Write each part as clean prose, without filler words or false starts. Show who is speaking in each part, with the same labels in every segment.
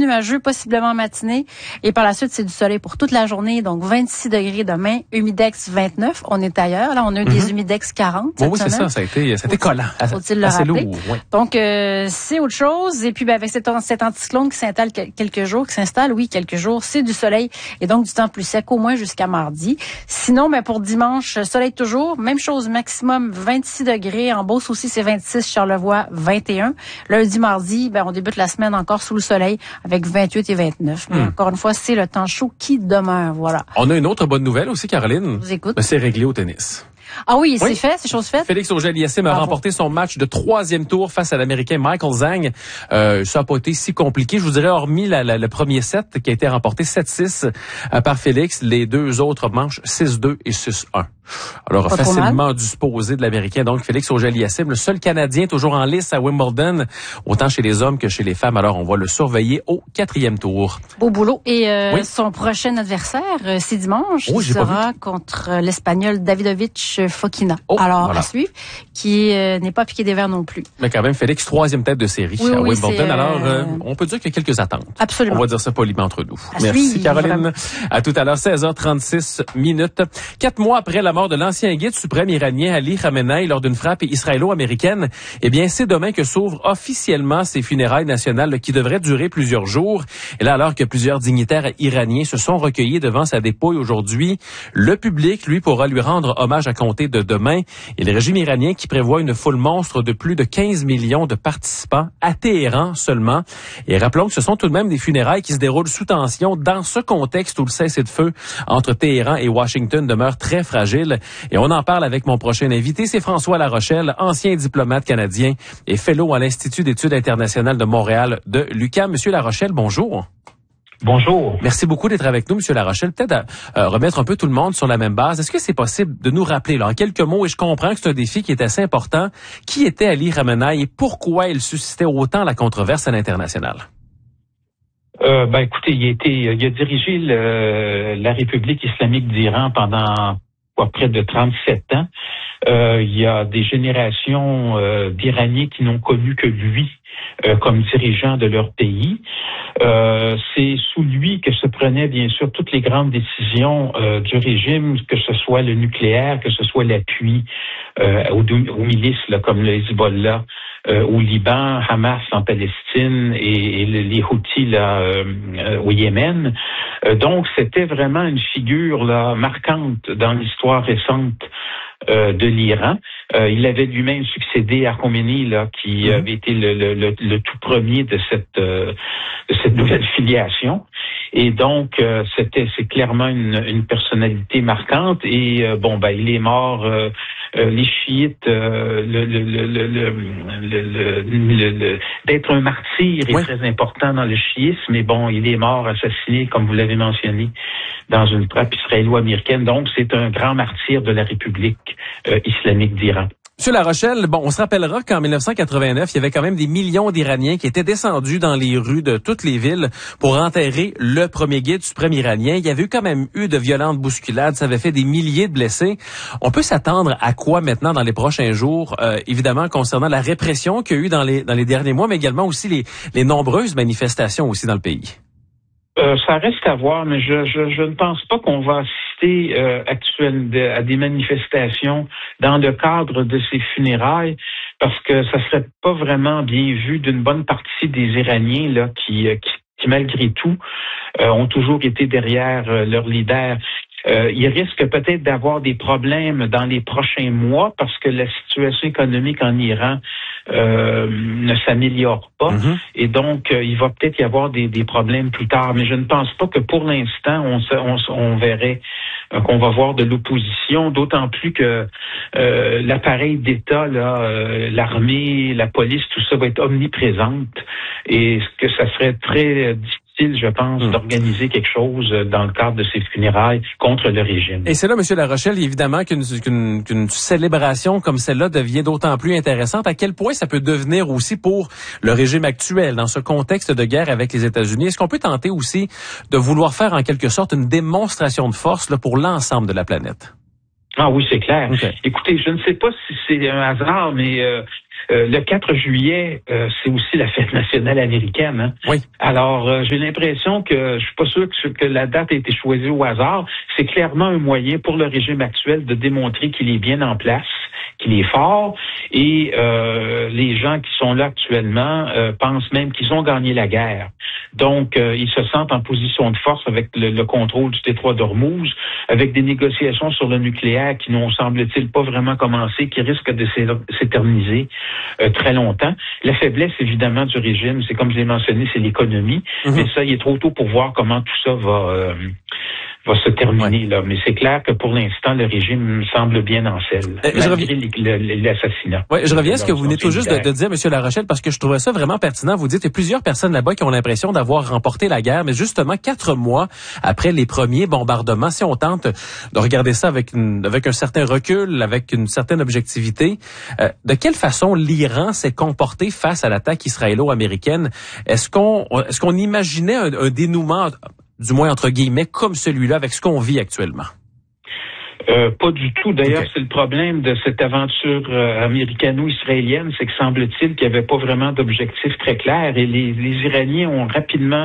Speaker 1: nuageux, possiblement en matinée. Et par la suite, c'est du soleil pour toute la journée. Donc, 26 degrés demain, humidex 29. On est ailleurs. Là, on a eu des humidex 40 cette
Speaker 2: c'est
Speaker 1: semaine.
Speaker 2: ça. Ça a été collant.
Speaker 1: Faut-il le rappeler?
Speaker 2: Lourd, oui.
Speaker 1: Donc, c'est autre chose. Et puis, avec cet anticyclone qui s'installe quelques jours, c'est du soleil et donc du temps plus sec au moins jusqu'à mardi. Sinon, pour dimanche, soleil toujours. Même chose, maximum 26 degrés. En Beauce aussi, c'est 26. Charlevoix, 21. Lundi, mardi, on débute la semaine encore sous le soleil avec 28 et 29. Mais encore une fois, c'est le temps chaud qui demeure. Voilà.
Speaker 2: On a une autre bonne nouvelle aussi, Caroline.
Speaker 1: Je vous écoute.
Speaker 2: C'est réglé au tennis.
Speaker 1: Ah oui, c'est fait, c'est chose faite.
Speaker 2: Félix Auger-Aliassime a remporté son match de 3e tour face à l'Américain Michael Zhang. Ça n'a pas été si compliqué, je vous dirais, hormis le premier set qui a été remporté 7-6 par Félix. Les deux autres manches, 6-2 et 6-1. Alors, pas facilement disposé de l'Américain. Donc, Félix Auger-Aliassime, le seul Canadien toujours en lice à Wimbledon, autant chez les hommes que chez les femmes. Alors, on va le surveiller au 4e tour.
Speaker 1: Beau boulot. Et son prochain adversaire, c'est dimanche. Il sera contre l'Espagnol Davidovich Fokina. À suivre, qui n'est pas piqué des verres non plus.
Speaker 2: Mais quand même, Félix, 3e tête de série à Wimbledon. Alors, on peut dire qu'il y a quelques attentes.
Speaker 1: Absolument.
Speaker 2: On va dire ça poliment entre nous. Merci, Caroline. À tout à l'heure, 16h36 minutes. 4 mois après la mort de l'ancien guide suprême iranien Ali Khamenei lors d'une frappe israélo-américaine, c'est demain que s'ouvrent officiellement ces funérailles nationales qui devraient durer plusieurs jours. Et là, alors que plusieurs dignitaires iraniens se sont recueillis devant sa dépouille aujourd'hui, le public, lui, pourra lui rendre hommage à compter de demain. Et le régime iranien qui prévoit une foule monstre de plus de 15 millions de participants à Téhéran seulement. Et rappelons que ce sont tout de même des funérailles qui se déroulent sous tension dans ce contexte où le cessez-le-feu entre Téhéran et Washington demeure très fragile. Et on en parle avec mon prochain invité, c'est François Larochelle, ancien diplomate canadien et fellow à l'Institut d'études internationales de Montréal de l'UQAM. Monsieur Larochelle, bonjour.
Speaker 3: Bonjour.
Speaker 2: Merci beaucoup d'être avec nous, Monsieur Larochelle. Peut-être remettre un peu tout le monde sur la même base. Est-ce que c'est possible de nous rappeler, là, en quelques mots, et je comprends que c'est un défi qui est assez important, qui était Ali Khamenei et pourquoi il suscitait autant la controverse à l'international?
Speaker 3: Écoutez, il a dirigé la République islamique d'Iran pendant près de 37 ans. Il y a des générations d'Iraniens qui n'ont connu que lui comme dirigeant de leur pays. C'est sous lui que se prenaient bien sûr toutes les grandes décisions du régime, que ce soit le nucléaire, que ce soit l'appui aux milices là, comme le Hezbollah au Liban, Hamas en Palestine et les Houthis là, au Yémen. Donc c'était vraiment une figure là marquante dans l'histoire récente de l'Iran. Il avait lui-même succédé à Khomeini, là, qui avait été le tout premier de cette nouvelle filiation. Et donc, c'est clairement une personnalité marquante. Et il est mort. Les chiites, d'être un martyr est très important dans le chiisme. Mais il est mort assassiné, comme vous l'avez mentionné, dans une frappe israélo-américaine. Donc, c'est un grand martyr de la République islamique d'Iran.
Speaker 2: Monsieur Larochelle, on se rappellera qu'en 1989, il y avait quand même des millions d'Iraniens qui étaient descendus dans les rues de toutes les villes pour enterrer le premier guide suprême iranien. Il y avait quand même eu de violentes bousculades, ça avait fait des milliers de blessés. On peut s'attendre à quoi maintenant dans les prochains jours, évidemment concernant la répression qu'il y a eu dans les derniers mois, mais également aussi les nombreuses manifestations aussi dans le pays?
Speaker 3: Ça reste à voir, mais je ne pense pas qu'on va assister actuellement à des manifestations dans le cadre de ces funérailles, parce que ça serait pas vraiment bien vu d'une bonne partie des Iraniens là qui malgré tout ont toujours été derrière leur leader. Il risque peut-être d'avoir des problèmes dans les prochains mois parce que la situation économique en Iran ne s'améliore pas. Et donc, il va peut-être y avoir des problèmes plus tard. Mais je ne pense pas que pour l'instant, on verrait qu'on va voir de l'opposition, d'autant plus que l'appareil d'État, là, l'armée, la police, tout ça va être omniprésente. Et que ça serait très difficile, je pense, d'organiser quelque chose dans le cadre de ces funérailles contre le régime.
Speaker 2: Et c'est là, M. Larochelle, évidemment, qu'une célébration comme celle-là devient d'autant plus intéressante. À quel point ça peut devenir aussi pour le régime actuel, dans ce contexte de guerre avec les États-Unis? Est-ce qu'on peut tenter aussi de vouloir faire en quelque sorte une démonstration de force là, pour l'ensemble de la planète?
Speaker 3: Ah oui, c'est clair.
Speaker 2: Okay.
Speaker 3: Écoutez, je ne sais pas si c'est un hasard, mais Le 4 juillet, c'est aussi la fête nationale américaine. Hein?
Speaker 2: Oui.
Speaker 3: Alors, j'ai l'impression que je suis pas sûr que la date a été choisie au hasard. C'est clairement un moyen pour le régime actuel de démontrer qu'il est bien en place, qu'il est fort, et les gens qui sont là actuellement pensent même qu'ils ont gagné la guerre. Donc, ils se sentent en position de force avec le contrôle du détroit d'Ormuz, avec des négociations sur le nucléaire qui n'ont, semble-t-il, pas vraiment commencé, qui risquent de s'éterniser très longtemps. La faiblesse, évidemment, du régime, c'est comme je l'ai mentionné, c'est l'économie. Mais ça, il est trop tôt pour voir comment tout ça va se terminer, là. Mais c'est clair que pour l'instant, le régime semble bien en selle, malgré l'assassinat.
Speaker 2: Oui, je reviens à ce que vous venez tout juste de dire, M. Larochelle, parce que je trouvais ça vraiment pertinent. Vous dites qu'il y a plusieurs personnes là-bas qui ont l'impression d'avoir remporté la guerre, mais justement, 4 mois après les premiers bombardements, si on tente de regarder ça avec un certain recul, avec une certaine objectivité, de quelle façon l'Iran s'est comporté face à l'attaque israélo-américaine? Est-ce qu'on imaginait un dénouement, du moins entre guillemets, comme celui-là, avec ce qu'on vit actuellement?
Speaker 3: Pas du tout. D'ailleurs, c'est le problème de cette aventure américano-israélienne, c'est que semble-t-il qu'il n'y avait pas vraiment d'objectif très clair, et les Iraniens ont rapidement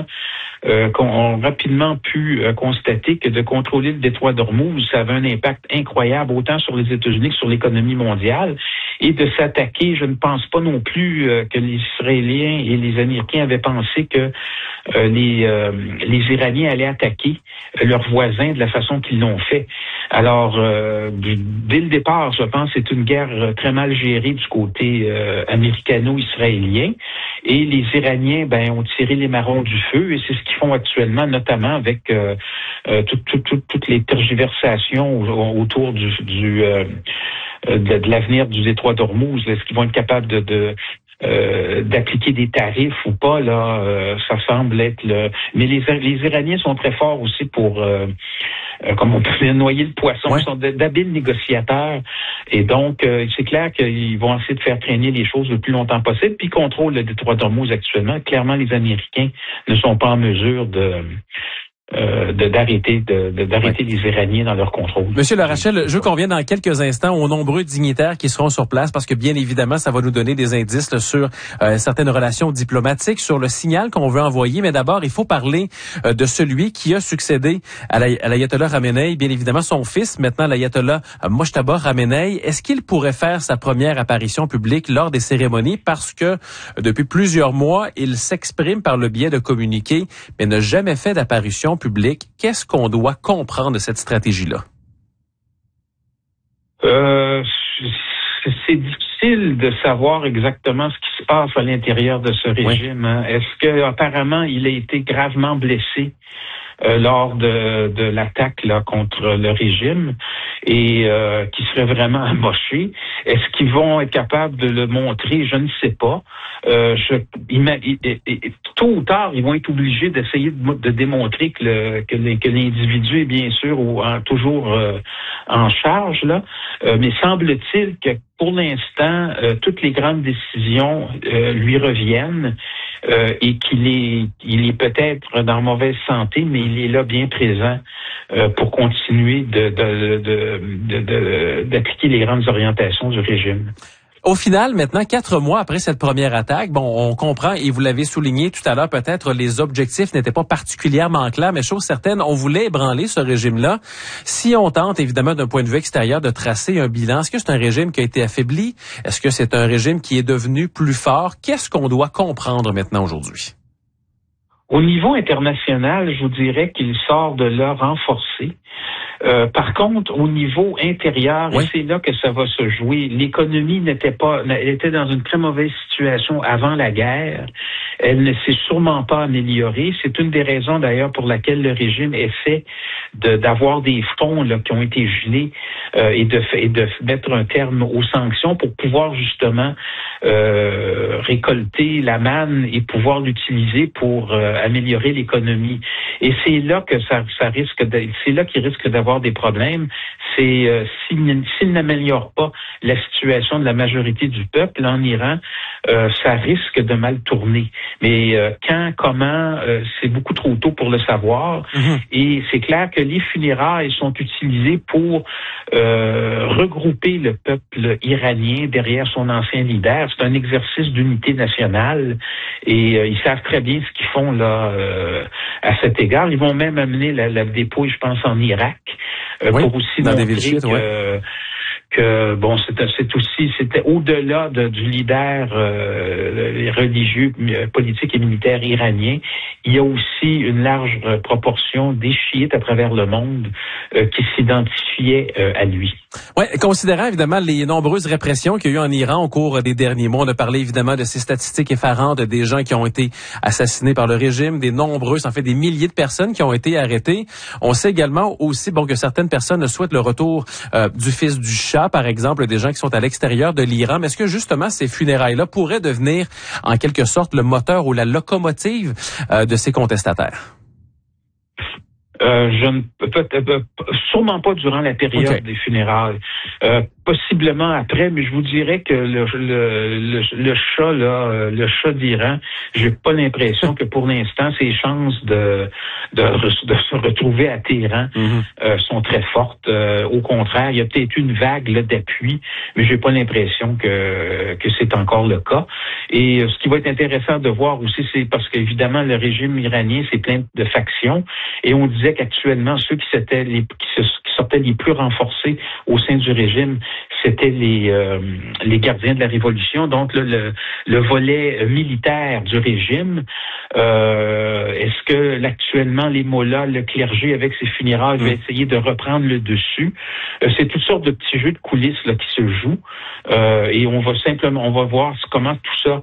Speaker 3: pu constater que de contrôler le détroit d'Ormuz, ça avait un impact incroyable autant sur les États-Unis que sur l'économie mondiale, et de s'attaquer, je ne pense pas non plus que les Israéliens et les Américains avaient pensé que les Iraniens allaient attaquer leurs voisins de la façon qu'ils l'ont fait. Alors, dès le départ, je pense que c'est une guerre très mal gérée du côté américano-israélien, et les Iraniens ont tiré les marrons du feu, et c'est ce qu'ils font actuellement, notamment avec toutes les tergiversations autour de l'avenir du détroit d'Ormuz. Est-ce qu'ils vont être capables d'appliquer des tarifs ou pas, là, ça semble être mais les Iraniens sont très forts aussi pour comme on peut noyer le poisson. Ils sont d'habiles négociateurs, et donc c'est clair qu'ils vont essayer de faire traîner les choses le plus longtemps possible, puis ils contrôlent le détroit d'Ormuz actuellement. Clairement, les Américains ne sont pas en mesure d'arrêter les Iraniens dans leur contrôle.
Speaker 2: Monsieur Larochelle, je veux qu'on revienne dans quelques instants aux nombreux dignitaires qui seront sur place, parce que bien évidemment, ça va nous donner des indices là, sur certaines relations diplomatiques, sur le signal qu'on veut envoyer. Mais d'abord, il faut parler de celui qui a succédé à l'ayatollah Khamenei, bien évidemment son fils, maintenant l'ayatollah Mojtaba Khamenei. Est-ce qu'il pourrait faire sa première apparition publique lors des cérémonies? Parce que depuis plusieurs mois, il s'exprime par le biais de communiqués, mais n'a jamais fait d'apparition public. Qu'est-ce qu'on doit comprendre de cette stratégie-là?
Speaker 3: C'est difficile de savoir exactement ce qui se passe à l'intérieur de ce régime. Hein. Est-ce que apparemment il a été gravement blessé lors de l'attaque là contre le régime, et qui serait vraiment amoché? Est-ce qu'ils vont être capables de le montrer? Je ne sais pas. Tôt ou tard, ils vont être obligés d'essayer de démontrer que l'individu est bien sûr toujours en charge, là. Mais semble-t-il que pour l'instant, toutes les grandes décisions lui reviennent, et qu'il est peut-être dans mauvaise santé, mais il est là bien présent pour continuer d'appliquer les grandes orientations du régime.
Speaker 2: Au final, maintenant, 4 mois après cette première attaque, on comprend, et vous l'avez souligné tout à l'heure, peut-être les objectifs n'étaient pas particulièrement clairs, mais chose certaine, on voulait ébranler ce régime-là. Si on tente, évidemment, d'un point de vue extérieur, de tracer un bilan, est-ce que c'est un régime qui a été affaibli? Est-ce que c'est un régime qui est devenu plus fort? Qu'est-ce qu'on doit comprendre maintenant aujourd'hui?
Speaker 3: Au niveau international, je vous dirais qu'il sort de là renforcé. Par contre, au niveau intérieur, et c'est là que ça va se jouer, l'économie elle était dans une très mauvaise situation avant la guerre. Elle ne s'est sûrement pas améliorée. C'est une des raisons d'ailleurs pour laquelle le régime essaie d'avoir des fonds là, qui ont été gelés et de mettre un terme aux sanctions pour pouvoir justement récolter la manne et pouvoir l'utiliser pour améliorer l'économie. Et c'est là que c'est là qu'il risque d'avoir des problèmes. C'est s'il n'améliore pas la situation de la majorité du peuple en Iran, ça risque de mal tourner. Mais comment, c'est beaucoup trop tôt pour le savoir. Et c'est clair que les funérailles sont utilisées pour regrouper le peuple iranien derrière son ancien leader. C'est un exercice d'unité nationale et ils savent très bien ce qu'ils font là à cet égard. Ils vont même amener la dépouille, je pense, en Irak pour aussi montrer que bon, c'était au-delà du leader religieux, politique et militaire iranien. Il y a aussi une large proportion des chiites à travers le monde qui s'identifiaient à lui.
Speaker 2: Oui, considérant évidemment les nombreuses répressions qu'il y a eu en Iran au cours des derniers mois, on a parlé évidemment de ces statistiques effarantes des gens qui ont été assassinés par le régime, des milliers de personnes qui ont été arrêtées. On sait également aussi que certaines personnes souhaitent le retour du fils du Shah, par exemple, des gens qui sont à l'extérieur de l'Iran. Mais est-ce que justement ces funérailles-là pourraient devenir en quelque sorte le moteur ou la locomotive de ces contestataires?
Speaker 3: Sûrement pas durant la période des funérailles. Possiblement après, mais je vous dirais que le Shah là, le Shah d'Iran, j'ai pas l'impression que pour l'instant ses chances de se retrouver à Téhéran sont très fortes. Au contraire, il y a peut-être une vague là, d'appui, mais j'ai pas l'impression que c'est encore le cas. Et ce qui va être intéressant de voir aussi, c'est parce qu'évidemment le régime iranien c'est plein de factions, et on disait qu'actuellement ceux qui sortaient les plus renforcés au sein du régime, c'était les gardiens de la révolution, donc le volet militaire du régime. Est-ce que actuellement les mollahs, le clergé avec ses funérailles va essayer de reprendre le dessus? C'est toutes sortes de petits jeux de coulisses là qui se jouent, et on va voir comment tout ça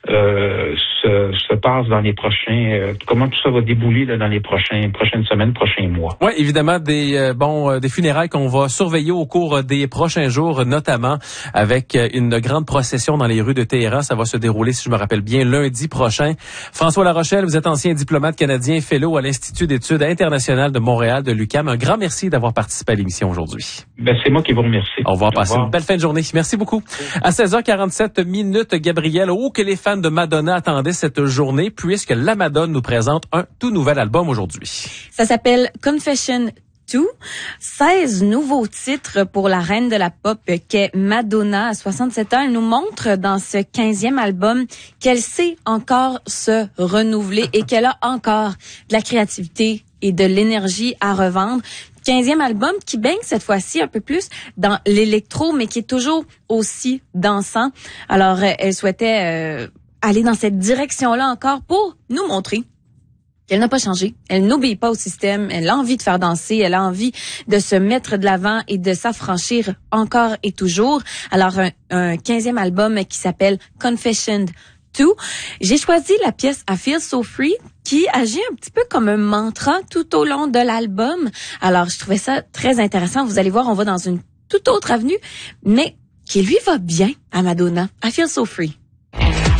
Speaker 3: se passe dans les prochains, comment tout ça va débouler là, dans les prochaines semaines, prochains mois.
Speaker 2: Oui, évidemment des funérailles qu'on va surveiller au cours des prochains jours, notamment avec une grande procession dans les rues de Téhéran. Ça va se dérouler, si je me rappelle bien, lundi prochain. François Larochelle, vous êtes ancien diplomate canadien, fellow à l'Institut d'études internationales de Montréal de l'UQAM. Un grand merci d'avoir participé à l'émission aujourd'hui.
Speaker 3: C'est moi qui vous remercie.
Speaker 2: Au revoir, passez une belle fin de journée. Merci beaucoup. À 16h47, Gabriel, que les fans de Madonna attendaient cette journée, puisque la Madonna nous présente un tout nouvel album aujourd'hui.
Speaker 4: Ça s'appelle Confession 2. 16 nouveaux titres pour la reine de la pop qu'est Madonna à 67 ans. Elle nous montre dans ce 15e album qu'elle sait encore se renouveler et qu'elle a encore de la créativité et de l'énergie à revendre. 15e album qui baigne cette fois-ci un peu plus dans l'électro, mais qui est toujours aussi dansant. Alors, elle souhaitait aller dans cette direction-là encore pour nous montrer qu'elle n'a pas changé. Elle n'obéit pas au système. Elle a envie de faire danser. Elle a envie de se mettre de l'avant et de s'affranchir encore et toujours. Alors, un 15e album qui s'appelle Confession 2. J'ai choisi la pièce I Feel So Free qui agit un petit peu comme un mantra tout au long de l'album. Alors, je trouvais ça très intéressant. Vous allez voir, on va dans une toute autre avenue, mais qui lui va bien à Madonna. I Feel So Free.